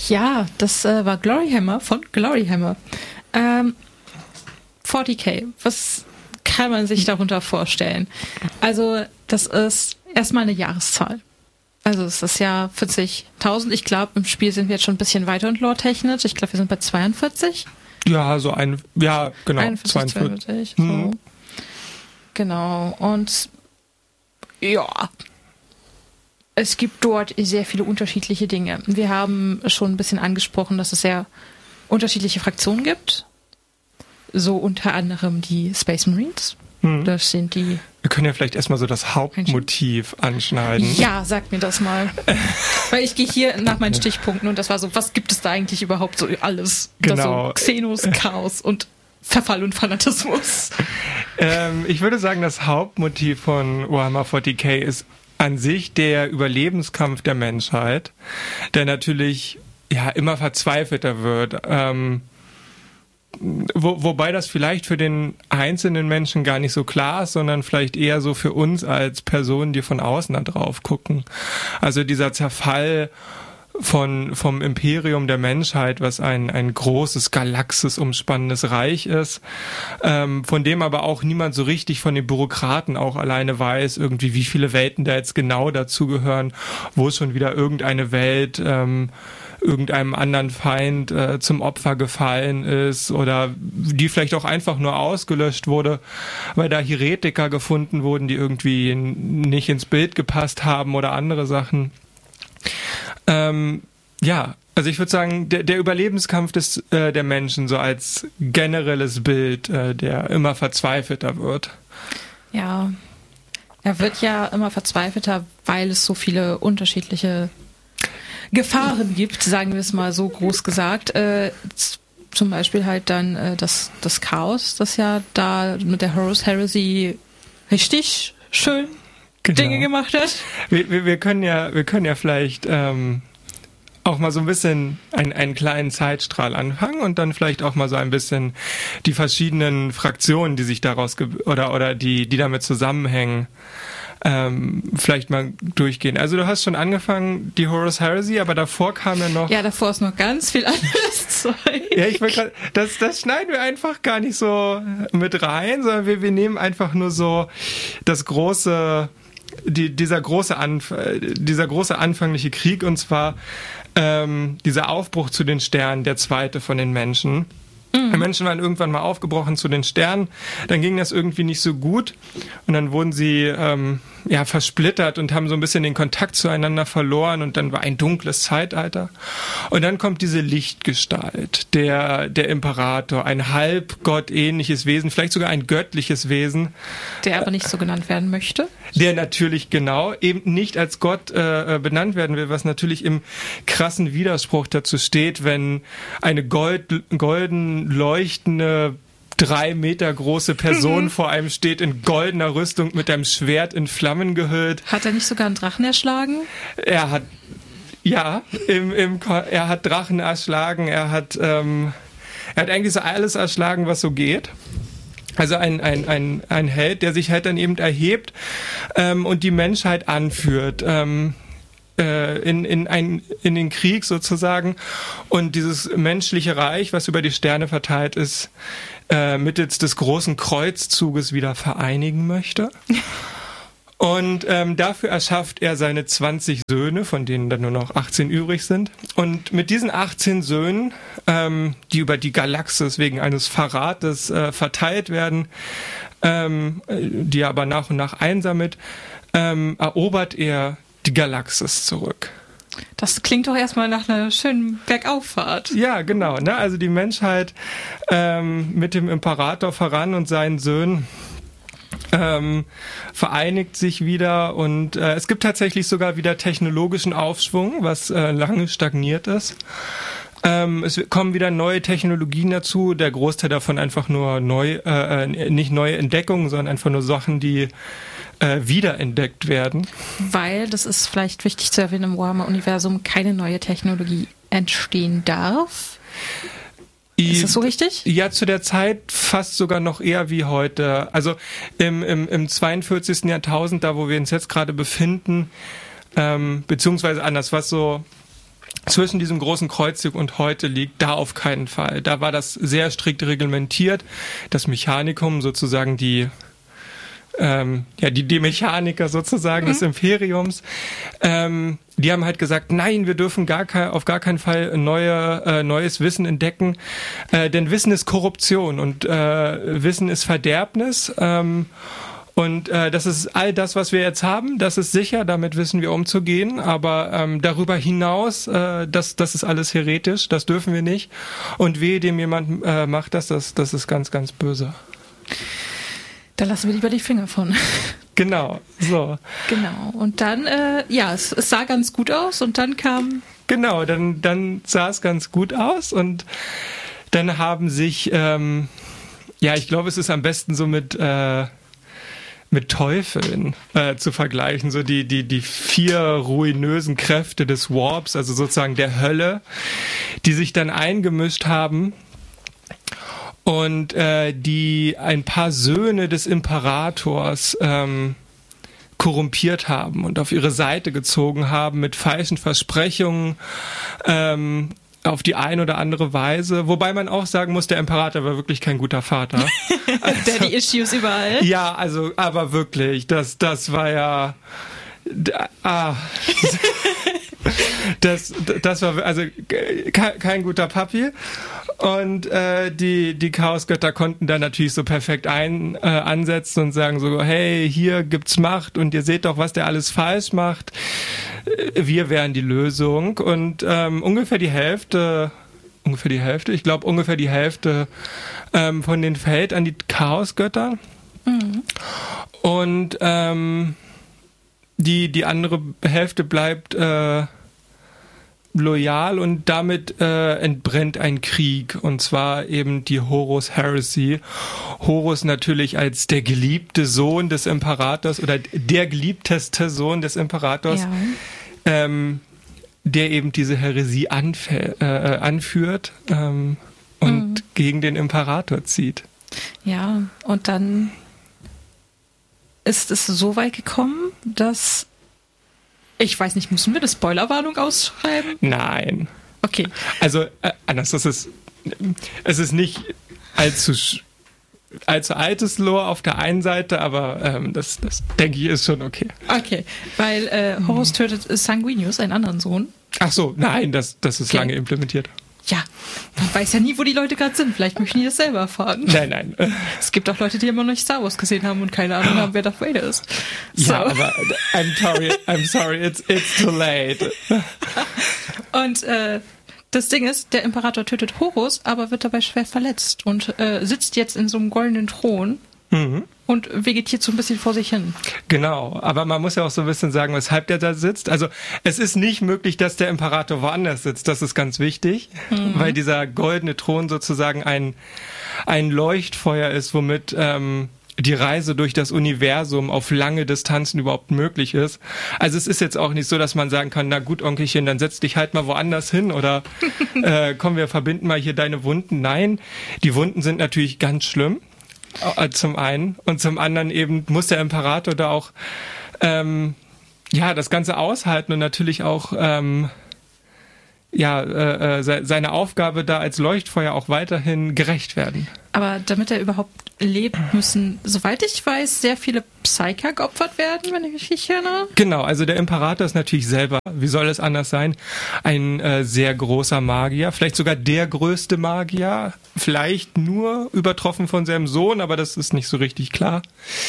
Ja, das war Gloryhammer von Gloryhammer. 40k, was kann man sich darunter vorstellen? Also, das ist erstmal eine Jahreszahl. Also, es ist das Jahr 40.000. Ich glaube, im Spiel sind wir jetzt schon ein bisschen weiter und lore-technisch. Ich glaube, wir sind bei 42. Ja, genau, 41, 42. So. Genau, und ja, es gibt dort sehr viele unterschiedliche Dinge. Wir haben schon ein bisschen angesprochen, dass es sehr unterschiedliche Fraktionen gibt. So unter anderem die Space Marines. Das sind die... Wir können ja vielleicht erstmal so das Hauptmotiv anschneiden. Ja, sag mir das mal. Weil ich gehe hier nach meinen Stichpunkten und das war so, was gibt es da eigentlich überhaupt so alles? Genau. Das so Xenos, Chaos und Verfall und Fanatismus. Ich würde sagen, das Hauptmotiv von Warhammer 40k ist an sich der Überlebenskampf der Menschheit, der natürlich immer verzweifelter wird. Wobei das vielleicht für den einzelnen Menschen gar nicht so klar ist, sondern vielleicht eher so für uns als Personen, die von außen da drauf gucken. Also dieser Zerfall vom Imperium der Menschheit, was ein großes, galaxisumspannendes Reich ist, von dem aber auch niemand so richtig von den Bürokraten auch alleine weiß, irgendwie wie viele Welten da jetzt genau dazugehören, wo schon wieder irgendeine Welt irgendeinem anderen Feind zum Opfer gefallen ist oder die vielleicht auch einfach nur ausgelöscht wurde, weil da Heretiker gefunden wurden, die irgendwie nicht ins Bild gepasst haben oder andere Sachen. Also ich würde sagen, der Überlebenskampf der Menschen so als generelles Bild, der immer verzweifelter wird. Ja, er wird ja immer verzweifelter, weil es so viele unterschiedliche Gefahren gibt, sagen wir es mal so groß gesagt. Zum Beispiel halt dann das Chaos, das ja da mit der Horus Heresy richtig schön Dinge gemacht hat. Wir können ja vielleicht auch mal so ein bisschen einen kleinen Zeitstrahl anfangen und dann vielleicht auch mal so ein bisschen die verschiedenen Fraktionen, die sich daraus oder die damit zusammenhängen, vielleicht mal durchgehen. Also du hast schon angefangen, die Horus Heresy, aber davor kam ja noch... Ja, davor ist noch ganz viel anderes Zeug. Ja, ich will grad, das schneiden wir einfach gar nicht so mit rein, sondern wir nehmen einfach nur so das große... Dieser große anfängliche Krieg, und zwar dieser Aufbruch zu den Sternen, der zweite von den Menschen. Die Menschen waren irgendwann mal aufgebrochen zu den Sternen, dann ging das irgendwie nicht so gut und dann wurden sie versplittert und haben so ein bisschen den Kontakt zueinander verloren und dann war ein dunkles Zeitalter. Und dann kommt diese Lichtgestalt, der Imperator, ein halbgottähnliches Wesen, vielleicht sogar ein göttliches Wesen. Der aber nicht so genannt werden möchte. Der natürlich eben nicht als Gott benannt werden will, was natürlich im krassen Widerspruch dazu steht, wenn eine golden leuchtende 3 Meter große Person vor einem steht in goldener Rüstung mit einem Schwert in Flammen gehüllt. Hat er nicht sogar einen Drachen erschlagen? Er hat Drachen erschlagen, er hat eigentlich so alles erschlagen, was so geht. Also ein Held, der sich halt dann eben erhebt und die Menschheit anführt. In den Krieg sozusagen und dieses menschliche Reich, was über die Sterne verteilt ist, mittels des großen Kreuzzuges wieder vereinigen möchte. Und dafür erschafft er seine 20 Söhne, von denen dann nur noch 18 übrig sind. Und mit diesen 18 Söhnen, die über die Galaxis wegen eines Verrates verteilt werden, die er aber nach und nach einsammelt, erobert er die Galaxis zurück. Das klingt doch erstmal nach einer schönen Bergauffahrt. Ja, genau. Ne? Also die Menschheit mit dem Imperator voran und seinen Söhnen vereinigt sich wieder und es gibt tatsächlich sogar wieder technologischen Aufschwung, was lange stagniert ist. Es kommen wieder neue Technologien dazu, der Großteil davon einfach nur nicht neue Entdeckungen, sondern einfach nur Sachen, die wiederentdeckt werden. Weil, das ist vielleicht wichtig zu erwähnen, im Warhammer-Universum keine neue Technologie entstehen darf. Ist das so richtig? Ja, zu der Zeit fast sogar noch eher wie heute. Also im 42. Jahrtausend, da wo wir uns jetzt gerade befinden, beziehungsweise anders, was so zwischen diesem großen Kreuzzug und heute liegt, da auf keinen Fall. Da war das sehr strikt reglementiert. Das Mechanikum, sozusagen die Mechaniker sozusagen des Imperiums, die haben halt gesagt, nein, wir dürfen auf gar keinen Fall neues Wissen entdecken, denn Wissen ist Korruption und Wissen ist Verderbnis. Und das ist all das, was wir jetzt haben, das ist sicher, damit wissen wir umzugehen, aber darüber hinaus, das ist alles heretisch, das dürfen wir nicht. Und wehe dem jemand macht das ist ganz, ganz böse. Da lassen wir lieber die Finger von. Genau, so. Genau, und dann, es sah ganz gut aus und dann kam... Genau, dann sah es ganz gut aus und dann haben sich, ich glaube, es ist am besten so mit Teufeln zu vergleichen, so die 4 ruinösen Kräfte des Warps, also sozusagen der Hölle, die sich dann eingemischt haben und die ein paar Söhne des Imperators korrumpiert haben und auf ihre Seite gezogen haben mit falschen Versprechungen, auf die eine oder andere Weise. Wobei man auch sagen muss, der Imperator war wirklich kein guter Vater. Daddy-Issues überall. Ja, also, aber wirklich, das war ja... Das war also kein guter Papi. Und die Chaosgötter konnten da natürlich so perfekt ansetzen und sagen so, hey, hier gibt's Macht und ihr seht doch, was der alles falsch macht. Wir wären die Lösung. Und ungefähr die Hälfte, von denen fällt an die Chaosgötter. Mhm. Und die andere Hälfte bleibt loyal und damit entbrennt ein Krieg, und zwar eben die Horus Heresy. Horus natürlich als der geliebte Sohn des Imperators oder der geliebteste Sohn des Imperators, der eben diese Häresie anführt und gegen den Imperator zieht. Ja, und dann ist es so weit gekommen, dass, ich weiß nicht, müssen wir eine Spoilerwarnung ausschreiben? Nein. Okay. Also, anders, es ist nicht allzu altes Lore auf der einen Seite, aber das denke ich ist schon okay. Okay, weil Horus tötet Sanguinius, einen anderen Sohn. Ach so, nein, das ist lange implementiert. Ja, man weiß ja nie, wo die Leute gerade sind. Vielleicht möchten die das selber erfahren. Nein. Es gibt auch Leute, die immer noch nicht Star Wars gesehen haben und keine Ahnung haben, wer Darth Vader ist. So. Ja, aber I'm sorry, it's too late. Und das Ding ist, der Imperator tötet Horus, aber wird dabei schwer verletzt und sitzt jetzt in so einem goldenen Thron und vegetiert so ein bisschen vor sich hin. Genau, aber man muss ja auch so ein bisschen sagen, weshalb der da sitzt. Also es ist nicht möglich, dass der Imperator woanders sitzt, das ist ganz wichtig, weil dieser goldene Thron sozusagen ein Leuchtfeuer ist, womit die Reise durch das Universum auf lange Distanzen überhaupt möglich ist. Also es ist jetzt auch nicht so, dass man sagen kann, na gut, Onkelchen, dann setz dich halt mal woanders hin oder komm, wir verbinden mal hier deine Wunden. Nein, die Wunden sind natürlich ganz schlimm, zum einen. Und zum anderen eben muss der Imperator da auch das Ganze aushalten und natürlich auch seine Aufgabe da als Leuchtfeuer auch weiterhin gerecht werden. Aber damit er überhaupt lebt, müssen, soweit ich weiß, sehr viele Psyker geopfert werden, wenn ich mich richtig erinnere. Genau, also der Imperator ist natürlich selber, wie soll es anders sein, ein sehr großer Magier, vielleicht sogar der größte Magier, vielleicht nur übertroffen von seinem Sohn, aber das ist nicht so richtig klar.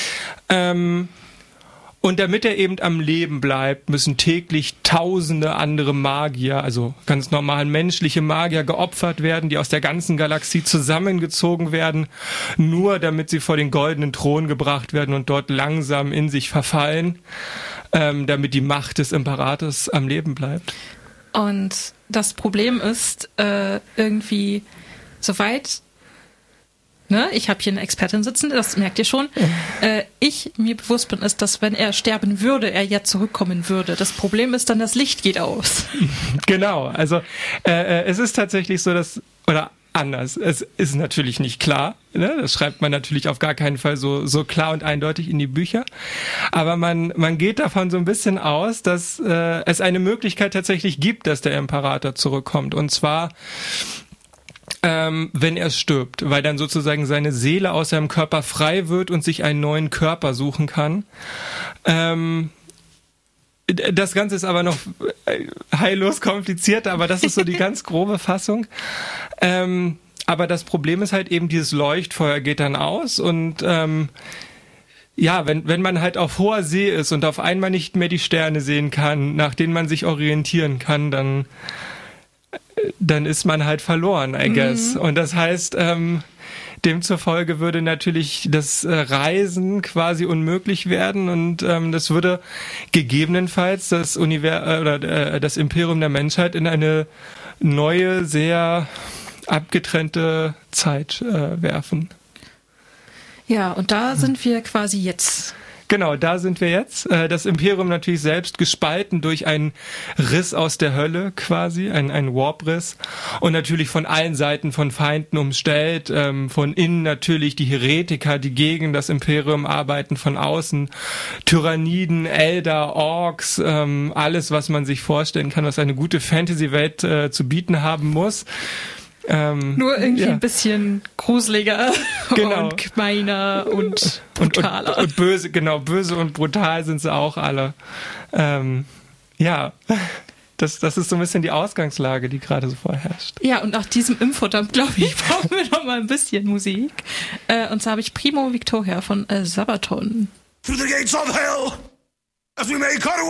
Und damit er eben am Leben bleibt, müssen täglich tausende andere Magier, also ganz normal menschliche Magier, geopfert werden, die aus der ganzen Galaxie zusammengezogen werden, nur damit sie vor den goldenen Thron gebracht werden und dort langsam in sich verfallen, damit die Macht des Imperators am Leben bleibt. Und das Problem ist irgendwie, soweit... Ich habe hier eine Expertin sitzen, das merkt ihr schon. Mir bewusst bin, ist, dass wenn er sterben würde, er ja zurückkommen würde. Das Problem ist dann, das Licht geht aus. Genau, also es ist tatsächlich so, dass, oder anders. Es ist natürlich nicht klar, ne? Das schreibt man natürlich auf gar keinen Fall so klar und eindeutig in die Bücher. Aber man geht davon so ein bisschen aus, dass es eine Möglichkeit tatsächlich gibt, dass der Imperator zurückkommt. Und zwar wenn er stirbt, weil dann sozusagen seine Seele aus seinem Körper frei wird und sich einen neuen Körper suchen kann. Das Ganze ist aber noch heillos kompliziert, aber das ist so die ganz grobe Fassung. Aber das Problem ist halt eben, dieses Leuchtfeuer geht dann aus und wenn man halt auf hoher See ist und auf einmal nicht mehr die Sterne sehen kann, nach denen man sich orientieren kann, dann ist man halt verloren, I guess. Und das heißt, demzufolge würde natürlich das Reisen quasi unmöglich werden und das würde gegebenenfalls das das Imperium der Menschheit in eine neue, sehr abgetrennte Zeit werfen. Ja, und da sind wir quasi jetzt. Genau, da sind wir jetzt. Das Imperium natürlich selbst gespalten durch einen Riss aus der Hölle quasi, ein Warp-Riss. Und natürlich von allen Seiten von Feinden umstellt. Von innen natürlich die Heretiker, die gegen das Imperium arbeiten, von außen Tyranniden, Elder, Orks, alles, was man sich vorstellen kann, was eine gute Fantasy-Welt zu bieten haben muss. Nur irgendwie ein bisschen gruseliger und gemeiner und brutaler. Und böse, genau, böse und brutal sind sie auch alle. Das ist so ein bisschen die Ausgangslage, die gerade so vorherrscht. Ja, und nach diesem Infodump, glaube ich, brauchen wir noch mal ein bisschen Musik. Und zwar habe ich Primo Victoria von Sabaton. Through the gates of hell, as we make our